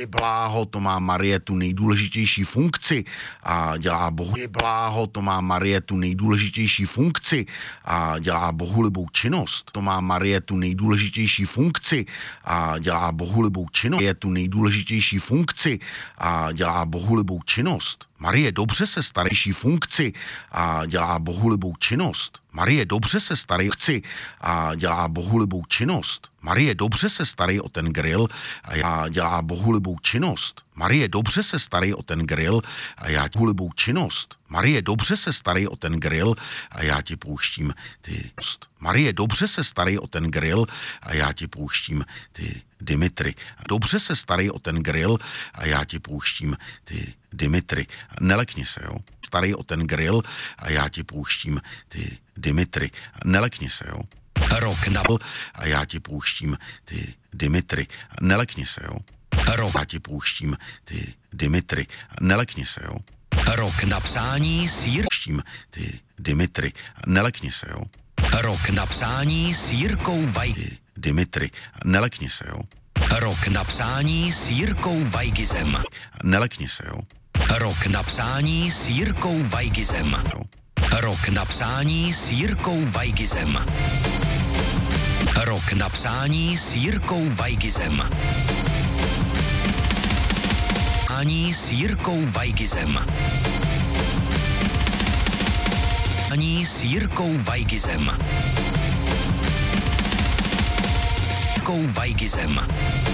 bláho, to má Marie tu nejdůležitější funkci a dělá bohu. Bláho, to má Marie tu nejdůležitější funkci a dělá bohulibou činnost. To má Marie tu nejdůležitější funkci a dělá bohulibou činnost. Je tu nejdůležitější funkci a dělá bohulibou činnost. Marie dobře se starejší funkci a dělá bohulibou činnost. Marie dobře se starají a dělá bohulibou činnost. Marie dobře se starají o ten grill a dělá bohulibou činnost. Marie dobře se starají o ten grill a já ti bohulibou činnost. Marie dobře se starají o ten grill a já ti pouštím ty. Marie dobře se starají o ten grill a já ti pouštím ty Dimitry. Dobře se starají o ten grill a já ti pouštím ty Dimitry. Nelekni se, jo. Starají o ten grill a já ti pouštím ty Dimitry. Nelekni se, jo. Rok na a já ti pouštím ty Dimitry. Nelekni se, jo. Rok já ti pouštím ty Dimitry. Nelekni se, jo. Rok na psání s Jirkou ty Dimitry. Nelekni se, jo. Rok na psání s Jirkou Vajgy. Dimitry. Nelekni se, jo. Rok na psání s Jirkou Vajgizem. Nelekni se, jo. Rok na psání s Jirkou Vajgizem. Rok na psání s Jirkou Vajgizem. Rok na psání s Jirkou Vajgizem. Psání s Jirkou Vajgizem. Psání s Jirkou Vajgizem. Jirkou Vajgizem.